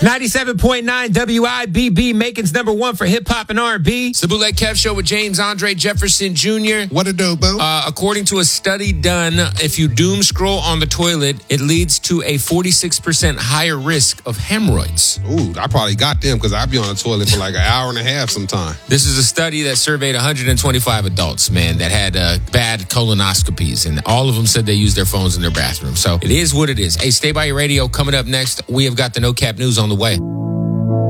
97.9 WIBB, Macon's number one for hip hop and R&B. It's the Bootleg Kev Show with James Andre Jefferson Jr. What a dope, boo. According to a study done, if you doom scroll on the toilet, it leads to a 46% higher risk of hemorrhoids. Ooh, I probably got them because I be on the toilet for like an hour and a half sometime. This is a study that surveyed 125 adults, man, that had bad colonoscopies, and all of them said they used their phones in their bathroom. So it is what it is. Hey, stay by your radio. Coming up next, we have got the No Cap News on the way.